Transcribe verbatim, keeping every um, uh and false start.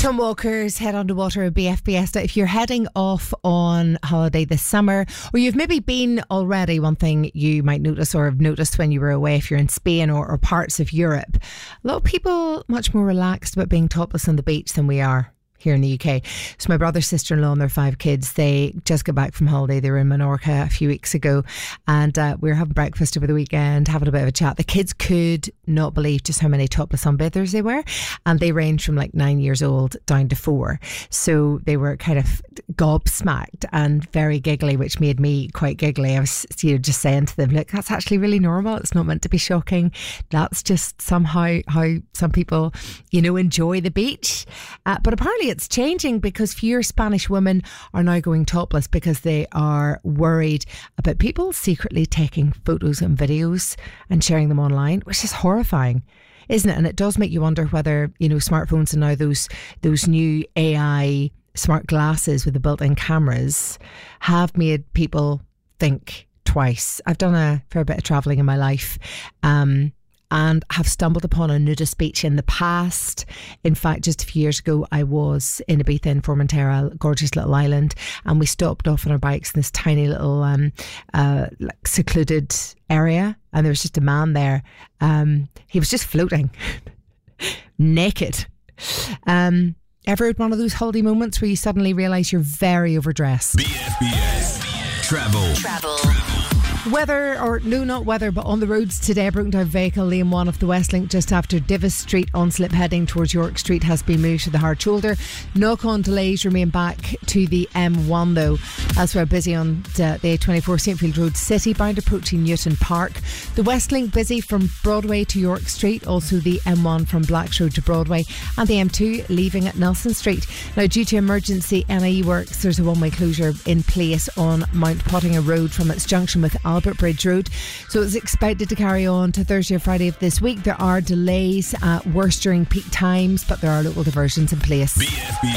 Tom Walker's Head Underwater at B F B S. Now, if you're heading off on holiday this summer, or you've maybe been already, one thing you might notice or have noticed when you were away, if you're in Spain or, or parts of Europe, a lot of people much more relaxed about being topless on the beach than we are here in the U K. So my brother, sister-in-law and their five kids, they just got back from holiday. They were in Menorca a few weeks ago, and uh, we were having breakfast over the weekend, having a bit of a chat. The kids could not believe just how many topless sunbathers they were, and they ranged from like nine years old down to four. So they were kind of gobsmacked and very giggly, which made me quite giggly. I was, you know, just saying to them, look, that's actually really normal. It's not meant to be shocking. That's just somehow how some people, you know, enjoy the beach. Uh, but apparently it's changing, because fewer Spanish women are now going topless because they are worried about people secretly taking photos and videos and sharing them online, which is horrifying, isn't it? And it does make you wonder whether, you know, smartphones and now those those new A I smart glasses with the built-in cameras have made people think twice. I've done a fair bit of travelling in my life, um, and have stumbled upon a nudist beach in the past. In fact, just a few years ago, I was in Ibiza in Formentera, a gorgeous little island, and we stopped off on our bikes in this tiny little um, uh, like secluded area, and there was just a man there. Um, he was just floating, naked. Um, ever had one of those holiday moments where you suddenly realise you're very overdressed? B F B S Travel. Travel. Weather, or no, not weather, but on the roads today, a broken down vehicle, lane one of the Westlink just after Divis Street on slip heading towards York Street has been moved to the hard shoulder. Knock-on delays remain back to the M one though, as we're busy on the A twenty-four Saintfield Road City bound approaching Newton Park. The Westlink busy from Broadway to York Street, also the M one from Blacks Road to Broadway, and the M two leaving at Nelson Street. Now, due to emergency N I E works, there's a one-way closure in place on Mount Pottinger Road from its junction with Albert Bridge Road, so it's expected to carry on to Thursday or Friday of this week. There are delays, uh, worse during peak times, but there are local diversions in place. B F B